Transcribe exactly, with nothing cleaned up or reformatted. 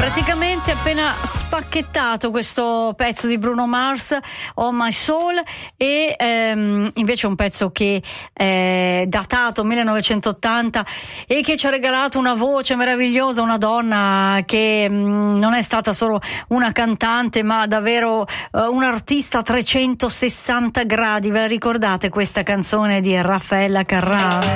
Praticamente appena spacchettato questo pezzo di Bruno Mars, Oh My Soul, e ehm, invece un pezzo che è datato millenovecentottanta e che ci ha regalato una voce meravigliosa, una donna che mh, non è stata solo una cantante ma davvero uh, un artista a trecentosessanta gradi. Ve la ricordate questa canzone di Raffaella Carrà?